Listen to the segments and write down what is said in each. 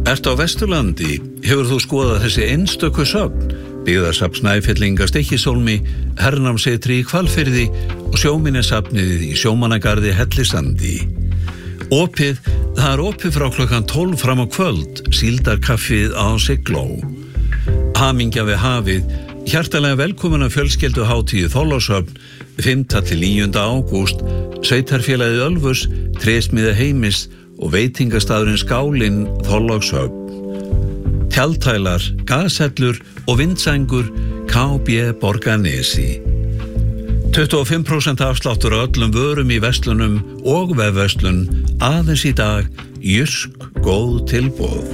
Ertu á Vesturlandi? Hefur þú skoðað þessi einstöku söfn? Byggðasafn Snæfellinga Stykkishólmi, hernámsetri í Hvalfirði og sjóminjasafnið í Sjómannagarði Hellisandi. Það er opið frá klukkan 12 fram á kvöld, síldarkaffið á Sigló. Hamingja við hafið, hjartalega velkomin að fjölskylduhátíð Þorlákshöfn, 5. til 9. ágúst, sveitarfélagið Ölfus, trésmiða Heimis og veitingastafurinn Skálinn Þorlákshöfn. Tjaldtælar, gashellur og vindsængur KB Borgarnesi. 25% afsláttur á öllum vörum í verslunum og vefverslun, aðeins í dag, Jysk góð tilboð.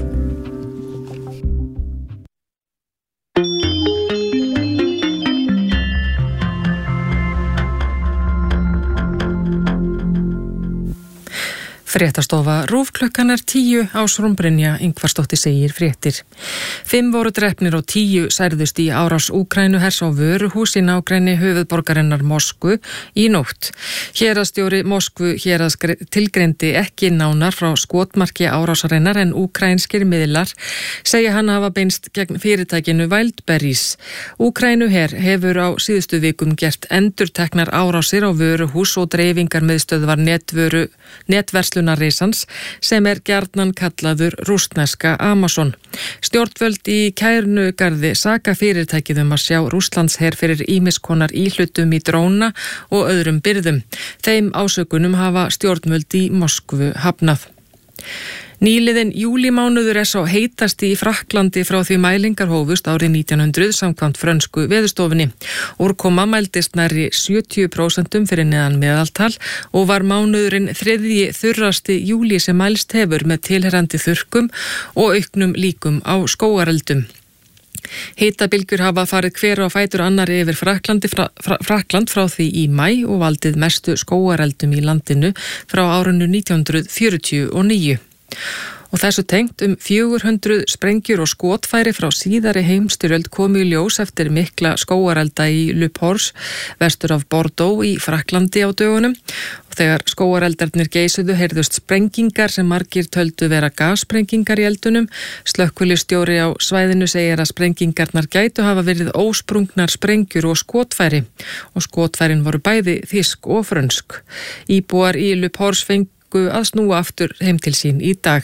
Fréttastofa RÚV klukkan 10, Ásrún Brynja Ingvarsdóttir segir fréttir. 5 voru drepnir og 10 særðust í árás Úkraínuhers á vöruhús í nágrenni höfuðborgarinnar Moskvu í nótt. Héraðsstjóri Moskvu tilgreindi ekki nánar frá skotmarki árásarinnar en úkraínskir miðlar segja hann hafa beinst gegn fyrirtækinu Wildberries. Úkraínuher hefur á síðustu vikum gert endurteknar árásir á vöruhús og dreifingarmiðstöðvar netverslunareysans sem gjarnan kallaður rússneska Amazon. Stjórnvöld í Kærnugarði saka fyrirtækið að sjá Rússlandsher fyrir ýmiskonar íhlutum í dróna og öðrum birgðum. Þeim ásökunum hafa stjórnvöld í Moskvu hafnað. Nýliðin júlímánuður sá heitasti í Frakklandi frá því mælingar hófust árið 1900 samkvæmt frönsku veðurstofunni. Úrkoma mældist nærri 70% fyrir neðan meðaltal og var mánuðurinn 3. þurrasti júlí sem mælst hefur með tilherrandi þurrkum og auknum líkum á skógareldum. Hitabilgjur hafa farið hver á fætur annari yfir Frakkland frá því í maí og valdið mestu skógareldum í landinu frá árinu 1949. Og þessu tengt 400 sprengjur og skotfæri frá síðari heimstyrjöld komu í ljós eftir mikla skógarelda í Le Pors, vestur af Bordeaux í Frakklandi á dögunum. Og þegar skógareldarnir geisuðu heyrðust sprengingar sem margir töldu vera gassprengingar í eldunum. Slökkvilistjóri á svæðinu segir að sprengingarnar gætu hafa verið ósprungnar sprengjur og skotfæri. Og skotfærin voru bæði þýsk og frönsk. Íbúar í Le Pors fengu að snúa aftur heim til sín í dag.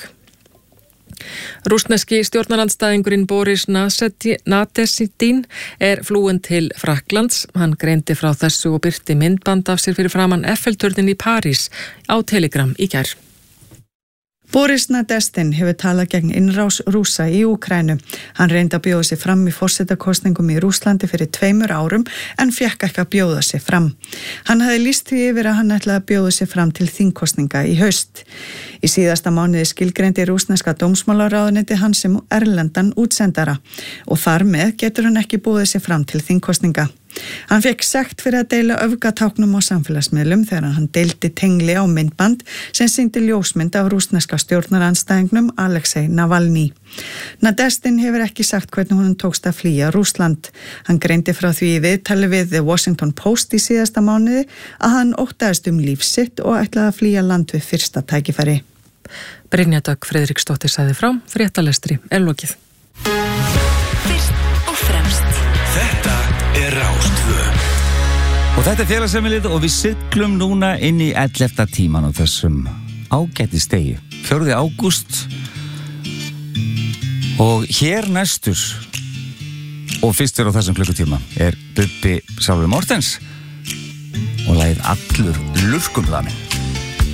Rússneski stjórnarandstæðingurinn Boris Nadezhdin flúinn til Frakklands. Hann greindi frá þessu og birti myndband af sér fyrir framan Eiffelturninn í París á Telegram í gær. Boris Nadezhdin hefur talað gegn innrás Rússa í Úkraínu. Hann reyndi að bjóða sig fram í forsetakosningum í Rússlandi fyrir 2 árum en fékk ekki að bjóða sig fram. Hann hafði lýst því yfir að hann ætlaði að bjóða sig fram til þingkosninga í haust. Í síðasta mánuði skilgreindi rússneska dómsmálaráðuneyti hann sem erlendan útsendara og þar með getur hann ekki búið sig fram til þingkosninga. Hann fekk sekt fyrir að deila öfgatáknum á samfélagsmiðlum þegar hann deildi tengli á myndband sem sýndi ljósmynd af rússneska stjórnarandstæðingnum Alexei Navalny. Nadezhdin hefur ekki sagt hvernig honum tókst að flýja Rússland. Hann greindi frá því í viðtali við The Washington Post í síðasta mánuði að hann óttaðist líf sitt og ætlaði að flýja land við fyrsta tækifæri. Brynja Dögg Friðriksdóttir sagði frá, fréttalestri lokið. Fyrst og fremst. Þetta Rás 2. Og þetta félagsheimilið og við siglum núna inn í 11. tíman á þessum ágætistegi, 4. ágúst. Og hér næstur og fyrstur á þessum klukkutíma Bubbi Sálfur Mortens og lagið Allur lurkum það minn.